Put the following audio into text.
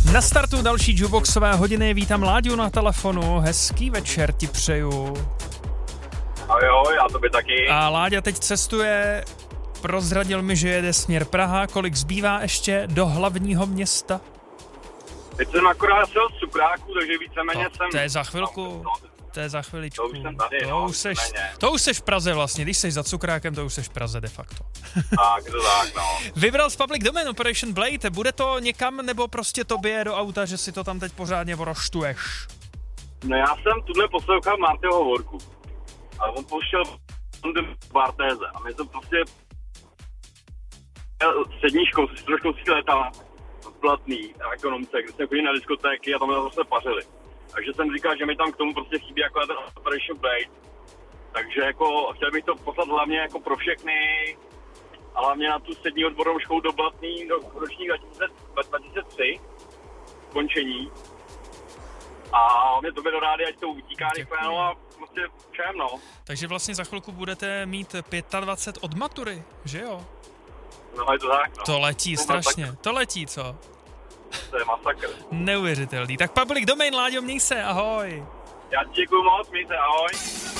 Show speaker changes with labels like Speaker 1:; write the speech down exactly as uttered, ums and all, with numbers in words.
Speaker 1: Na startu další jukeboxové hodiny, vítám Láďu na telefonu, hezký večer ti přeju.
Speaker 2: Ahoj, já tobě taky.
Speaker 1: A Láďa teď cestuje, prozradil mi, že jede směr Praha, kolik zbývá ještě do hlavního města?
Speaker 2: Teď jsem akorát šel z cukráku, takže víceméně
Speaker 1: to,
Speaker 2: jsem...
Speaker 1: To je za chvilku, to je za chviličku.
Speaker 2: To už jsem tady,
Speaker 1: to,
Speaker 2: no,
Speaker 1: už seš, to už seš v Praze vlastně, když seš za cukrákem, to už seš v Praze de facto.
Speaker 2: Tak, to tak, no.
Speaker 1: Vybral z Public Domain Operation Blade, bude to někam nebo prostě tobě do auta, že si to tam teď pořádně voroštuješ?
Speaker 2: No já jsem tuhle poslouchal Martyho hovorku. A on pouštěl Bartéze a my jsem prostě střední škol, středoškolský léta platný a ekonomce, kde jsme chodili na diskotéky a tam jsme zase pařili. Takže jsem říkal, že mi tam k tomu prostě chybí jako ten Operation Blade. Takže jako chtěl bych to poslat hlavně jako pro všechny a hlavně na tu střední odbornou školu do Blatný do ročník dva tisíce tři končení. A mě to by do rády, ať to utíká rychle, no a prostě všem, no.
Speaker 1: Takže vlastně za chvilku budete mít dvacet pět od matury, že jo?
Speaker 2: No je to tak, no.
Speaker 1: To letí to strašně, masakr. To letí, co?
Speaker 2: To je masakr.
Speaker 1: Neuvěřitelný. Tak Public Domain, Láďo, měj se, ahoj.
Speaker 2: Já ti děkuju moc, měj se, ahoj.